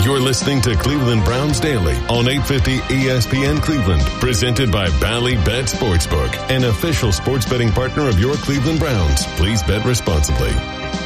You're listening to Cleveland Browns Daily on 850 ESPN Cleveland, presented by Bally Bet Sportsbook, an official sports betting partner of your Cleveland Browns. Please bet responsibly.